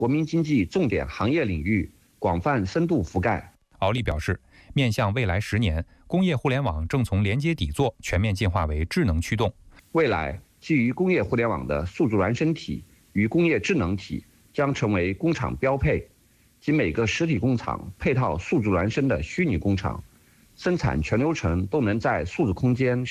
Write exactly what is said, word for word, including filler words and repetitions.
国民经济重点行业领域广泛深度覆盖。 敖立表示，面向未来十年，工业互联网正从连接底座全面进化为智能驱动。 未来，基于工业互联网的数字孪生体与工业智能体将成为工厂标配，即每个实体工厂配套数字孪生的虚拟工厂，生产全流程都能在数字空间